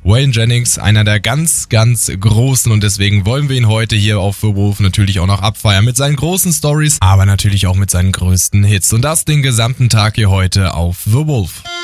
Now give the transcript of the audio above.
Waylon Jennings, einer der ganz, ganz großen, und deswegen wollen wir ihn heute hier auf Verwolf natürlich auch noch abfeiern mit seinen großen Stories, aber natürlich auch mit seinen größten Hits, und das den gesamten Tag hier heute auf Verwolf.